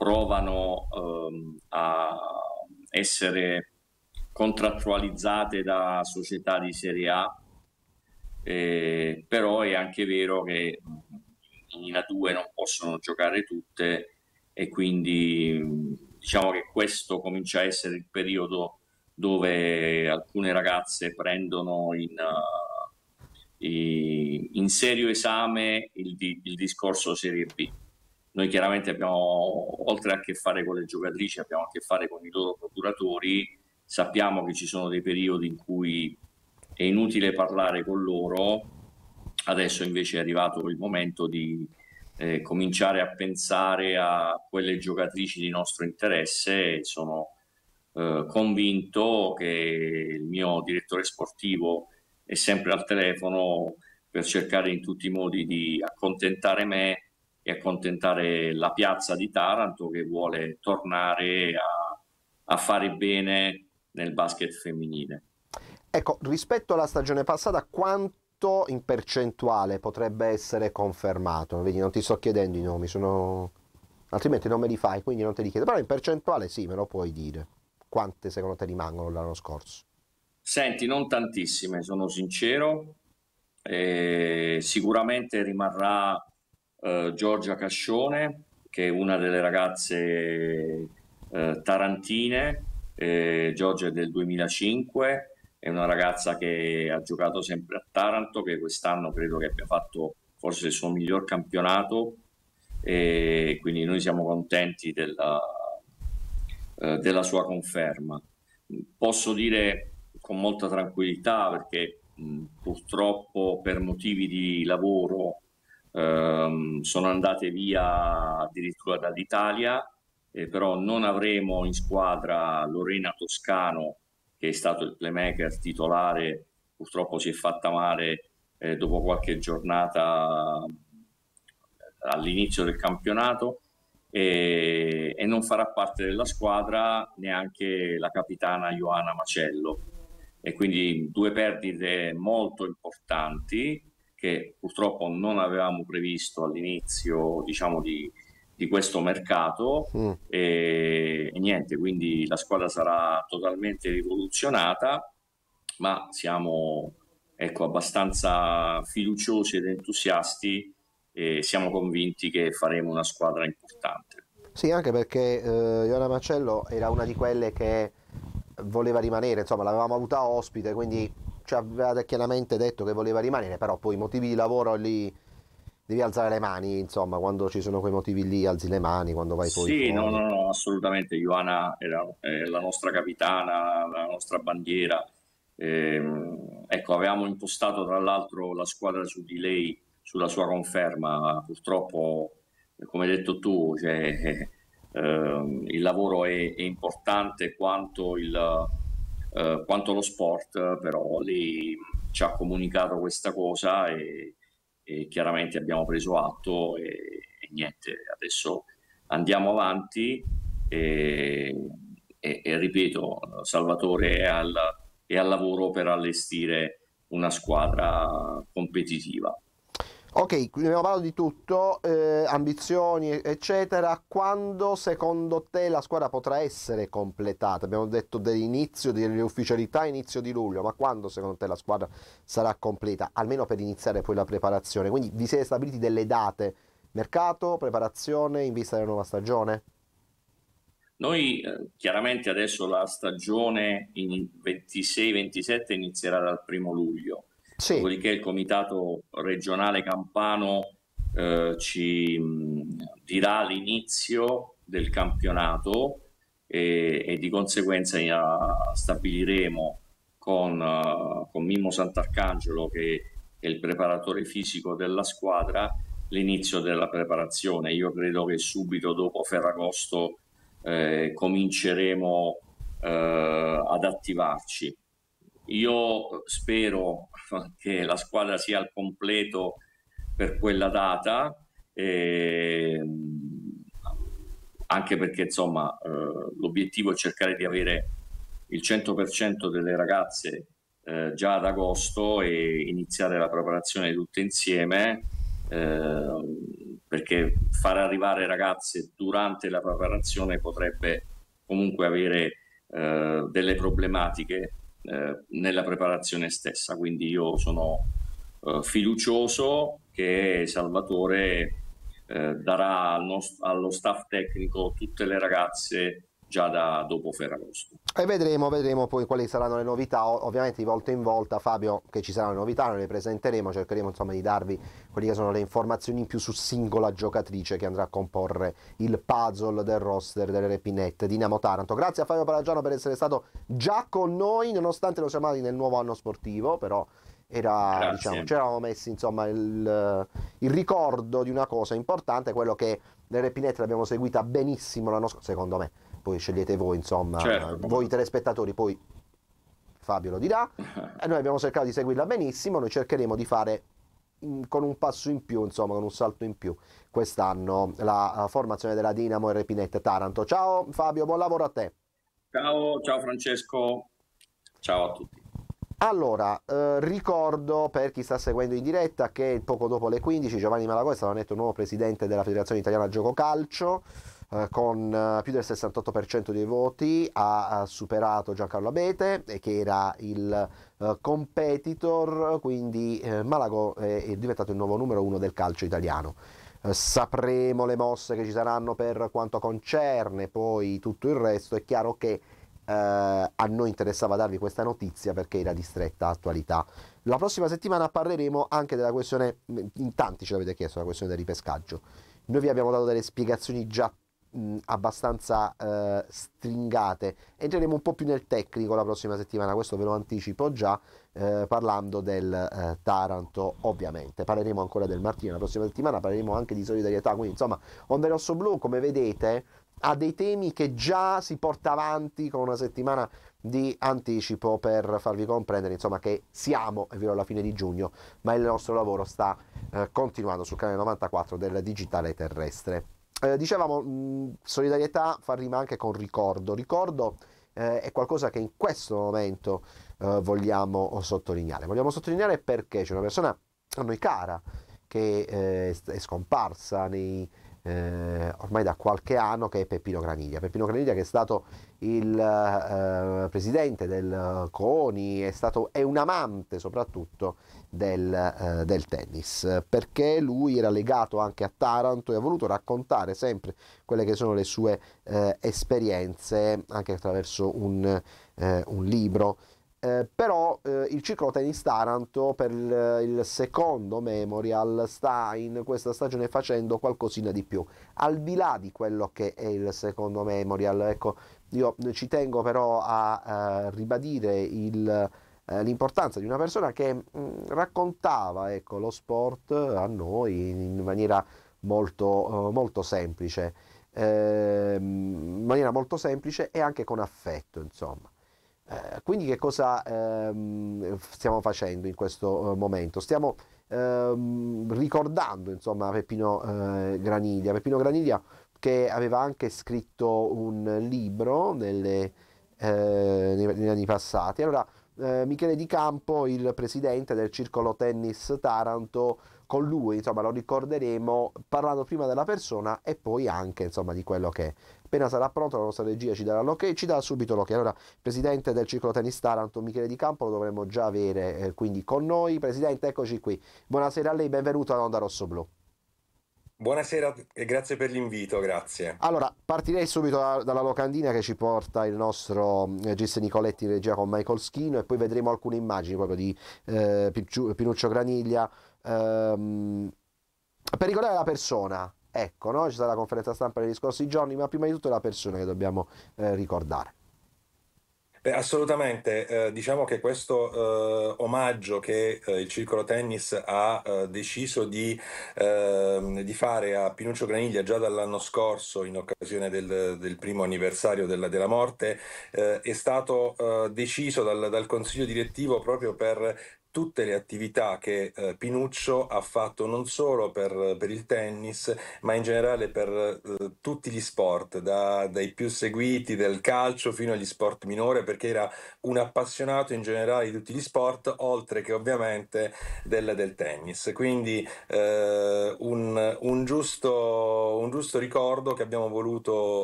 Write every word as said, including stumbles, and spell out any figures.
provano ehm, a essere contrattualizzate da società di Serie A, eh, però è anche vero che in A due non possono giocare tutte, e quindi diciamo che questo comincia a essere il periodo dove alcune ragazze prendono in, uh, in serio esame il, il discorso Serie B. Noi chiaramente abbiamo, oltre a che fare con le giocatrici, abbiamo a che fare con i loro procuratori. Sappiamo che ci sono dei periodi in cui è inutile parlare con loro. Adesso invece è arrivato il momento di eh, cominciare a pensare a quelle giocatrici di nostro interesse, e sono eh, convinto che il mio direttore sportivo è sempre al telefono per cercare in tutti i modi di accontentare me e accontentare la piazza di Taranto, che vuole tornare a, a fare bene nel basket femminile. Ecco, rispetto alla stagione passata, quanto in percentuale potrebbe essere confermato? Vedi, non ti sto chiedendo i nomi, sono... altrimenti non me li fai, quindi non te li chiedo. Però in percentuale sì, me lo puoi dire. Quante secondo te rimangono l'anno scorso? Senti, non tantissime, sono sincero. Eh, sicuramente rimarrà eh, Giorgia Cascione, che è una delle ragazze eh, tarantine. Eh, Giorgia è del duemilacinque, è una ragazza che ha giocato sempre a Taranto, che quest'anno credo che abbia fatto forse il suo miglior campionato, e quindi noi siamo contenti della, eh, della sua conferma. Posso dire con molta tranquillità, perché mh, purtroppo per motivi di lavoro ehm, sono andate via addirittura dall'Italia, eh, però non avremo in squadra Lorena Toscano, che è stato il playmaker titolare. Purtroppo si è fatta male eh, dopo qualche giornata all'inizio del campionato, e, e non farà parte della squadra neanche la capitana Ioana Macello, e quindi due perdite molto importanti che purtroppo non avevamo previsto all'inizio, diciamo, di, di questo mercato. Mm. E, e niente, quindi la squadra sarà totalmente rivoluzionata, ma siamo, ecco, abbastanza fiduciosi ed entusiasti, e siamo convinti che faremo una squadra importante. Sì, anche perché eh, Ioana Macello era una di quelle che voleva rimanere, insomma l'avevamo avuta ospite, quindi ci aveva chiaramente detto che voleva rimanere, però poi motivi di lavoro lì devi alzare le mani, insomma, quando ci sono quei motivi lì alzi le mani, quando vai poi Sì, no, fuori. no, no, assolutamente. Ioana era eh, la nostra capitana, la nostra bandiera. Ehm, ecco, avevamo impostato tra l'altro la squadra su di lei, sulla sua conferma. Purtroppo, eh, come hai detto tu, cioè, eh, ehm, il lavoro è, è importante quanto, il, eh, quanto lo sport, però lei ci ha comunicato questa cosa, e, e chiaramente abbiamo preso atto, e, e niente, adesso andiamo avanti, e, e, e ripeto, Salvatore è al, è al lavoro per allestire una squadra competitiva. Ok, quindi abbiamo parlato di tutto, eh, ambizioni eccetera. Quando secondo te la squadra potrà essere completata? Abbiamo detto dell'inizio, delle ufficialità inizio di luglio, ma quando secondo te la squadra sarà completa? Almeno per iniziare poi la preparazione. Quindi vi siete stabiliti delle date? Mercato, preparazione in vista della nuova stagione? Noi eh, chiaramente adesso la stagione in ventisei ventisette inizierà dal primo luglio, Sì. dopodiché il comitato regionale campano eh, ci mh, dirà l'inizio del campionato, e, e di conseguenza eh, stabiliremo con, eh, con Mimmo Sant'Arcangelo, che è il preparatore fisico della squadra, l'inizio della preparazione. Io credo che subito dopo Ferragosto eh, cominceremo eh, ad attivarci. Io spero che la squadra sia al completo per quella data, eh, anche perché insomma eh, l'obiettivo è cercare di avere il cento per cento delle ragazze eh, già ad agosto, e iniziare la preparazione tutte insieme. Eh, perché far arrivare ragazze durante la preparazione potrebbe comunque avere eh, delle problematiche eh, nella preparazione stessa. Quindi io sono eh, fiducioso che Salvatore eh, darà al nost- allo staff tecnico tutte le ragazze già da dopo Ferragosto. E vedremo, vedremo poi quali saranno le novità. O- ovviamente di volta in volta, Fabio, che ci saranno le novità, noi le presenteremo, cercheremo insomma di darvi quelle che sono le informazioni in più su singola giocatrice che andrà a comporre il puzzle del roster delle Repinette Dinamo Taranto. Grazie a Fabio Paragiano per essere stato già con noi, nonostante lo siamo andati nel nuovo anno sportivo, però era, diciamo, Grazie. ci eravamo messi insomma il, il ricordo di una cosa importante, quello che le Repinette l'abbiamo seguita benissimo l'anno scorso, secondo me. Poi scegliete voi, insomma, Certo, come voi no. telespettatori, poi Fabio lo dirà. E noi abbiamo cercato di seguirla benissimo, noi cercheremo di fare mm, con un passo in più, insomma, con un salto in più quest'anno la uh, formazione della Dinamo e Repinette Taranto. Ciao Fabio, buon lavoro a te. Ciao, ciao Francesco, ciao a tutti. Allora, eh, ricordo per chi sta seguendo in diretta che poco dopo le quindici Giovanni Malagò è stato eletto nuovo presidente della Federazione Italiana Gioco Calcio, eh, con eh, più del sessantotto per cento dei voti, ha, ha superato Giancarlo Abete, eh, che era il eh, competitor, quindi eh, Malagò è, è diventato il nuovo numero uno del calcio italiano. Eh, sapremo le mosse che ci saranno per quanto concerne poi tutto il resto. È chiaro che eh, a noi interessava darvi questa notizia perché era di stretta attualità. La prossima settimana parleremo anche della questione, in tanti ce l'avete chiesto, la questione del ripescaggio. Noi vi abbiamo dato delle spiegazioni già mh, abbastanza eh, stringate. Entreremo un po' più nel tecnico la prossima settimana, questo ve lo anticipo già, eh, parlando del eh, Taranto ovviamente. Parleremo ancora del Martino la prossima settimana, parleremo anche di solidarietà, quindi insomma Onda Rosso Blu, come vedete, ha dei temi che già si porta avanti con una settimana di anticipo per farvi comprendere insomma che siamo, è vero, alla fine di giugno, ma il nostro lavoro sta eh, continuando sul canale novantaquattro del digitale terrestre. Eh, dicevamo, mh, solidarietà fa rima anche con ricordo. Ricordo eh, è qualcosa che in questo momento eh, vogliamo sottolineare. Vogliamo sottolineare perché c'è una persona a noi cara che eh, è scomparsa nei eh, ormai da qualche anno, che è Peppino Graniglia. Peppino Graniglia, che è stato il eh, presidente del CONI, è stato è un amante soprattutto del, eh, del tennis, perché lui era legato anche a Taranto e ha voluto raccontare sempre quelle che sono le sue eh, esperienze anche attraverso un, eh, un libro. Eh, però eh, il Circolo Tennis Taranto per il, il secondo Memorial sta in questa stagione facendo qualcosina di più, al di là di quello che è il secondo Memorial. Ecco, io ci tengo però a, a ribadire il, eh, l'importanza di una persona che mh, raccontava, ecco, lo sport a noi in maniera molto, eh, molto semplice, eh, in maniera molto semplice e anche con affetto, insomma. Eh, quindi che cosa ehm, stiamo facendo in questo eh, momento? Stiamo ehm, ricordando insomma Peppino eh, Graniglia, Peppino Graniglia che aveva anche scritto un libro nelle, eh, nei- negli anni passati. Allora, eh, Michele Di Campo, il presidente del Circolo Tennis Taranto, con lui insomma lo ricorderemo parlando prima della persona e poi anche insomma di quello che è. Appena sarà pronto la nostra regia ci darà l'ok, ci dà subito l'ok. Allora, presidente del Circolo Tennis Taranto, Michele Di Campo, lo dovremmo già avere eh, quindi con noi. Presidente, eccoci qui. Buonasera a lei, benvenuto a Onda Rosso Blu. Buonasera e grazie per l'invito, grazie. Allora, partirei subito da- dalla locandina che ci porta il nostro eh, Gis Nicoletti in regia con Michael Schino e poi vedremo alcune immagini proprio di eh, Picciu- Pinuccio Graniglia. ehm, per ricordare la persona, ecco, no? C'è stata la conferenza stampa negli scorsi giorni, ma prima di tutto è la persona che dobbiamo eh, ricordare. Beh, assolutamente, eh, diciamo che questo eh, omaggio che eh, il Circolo Tennis ha eh, deciso di, ehm, di fare a Pinuccio Graniglia già dall'anno scorso in occasione del, del primo anniversario della, della morte, eh, è stato eh, deciso dal, dal Consiglio direttivo proprio per tutte le attività che eh, Pinuccio ha fatto non solo per, per il tennis, ma in generale per eh, tutti gli sport, da- dai più seguiti del calcio fino agli sport minori, perché era un appassionato in generale di tutti gli sport, oltre che ovviamente del, del tennis. Quindi eh, un, un giusto, un giusto ricordo che abbiamo voluto